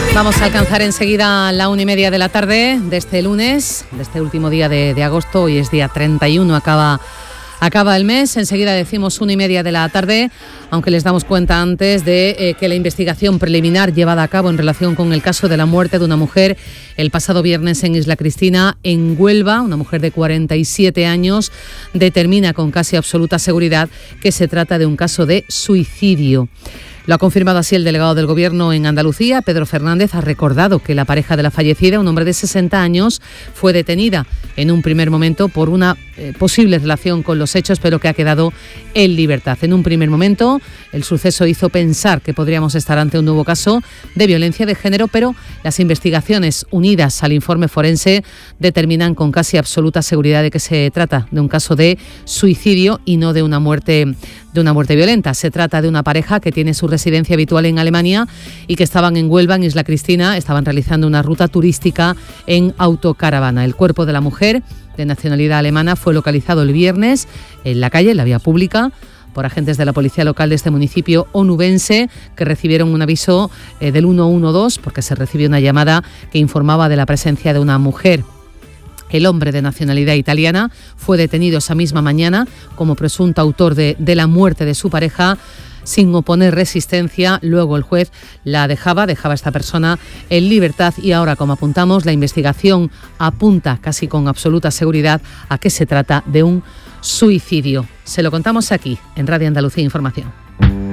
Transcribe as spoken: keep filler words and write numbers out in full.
Vamos a alcanzar enseguida la una y media de la tarde de este lunes, de este último día de, de agosto. Hoy es día treinta y uno, acaba, acaba el mes. Enseguida decimos una y media de la tarde, aunque les damos cuenta antes de eh, que la investigación preliminar llevada a cabo en relación con el caso de la muerte de una mujer el pasado viernes en Isla Cristina, en Huelva, una mujer de cuarenta y siete años, determina con casi absoluta seguridad que se trata de un caso de suicidio. Lo ha confirmado así el delegado del Gobierno en Andalucía. Pedro Fernández ha recordado que la pareja de la fallecida, un hombre de sesenta años, fue detenida en un primer momento por una eh, posible relación con los hechos, pero que ha quedado en libertad. En un primer momento, el suceso hizo pensar que podríamos estar ante un nuevo caso de violencia de género, pero las investigaciones unidas al informe forense determinan con casi absoluta seguridad de que se trata de un caso de suicidio y no de una muerte de una muerte violenta. Se trata de una pareja que tiene su residencia habitual en Alemania y que estaban en Huelva, en Isla Cristina, estaban realizando una ruta turística en autocaravana. El cuerpo de la mujer, de nacionalidad alemana, fue localizado el viernes en la calle, en la vía pública, por agentes de la policía local de este municipio onubense, que recibieron un aviso eh, del uno uno dos, porque se recibió una llamada que informaba de la presencia de una mujer. El hombre de nacionalidad italiana fue detenido esa misma mañana como presunto autor de, de la muerte de su pareja, sin oponer resistencia. Luego el juez la dejaba, dejaba a esta persona en libertad y ahora, como apuntamos, la investigación apunta casi con absoluta seguridad a que se trata de un suicidio. Se lo contamos aquí, en Radio Andalucía Información.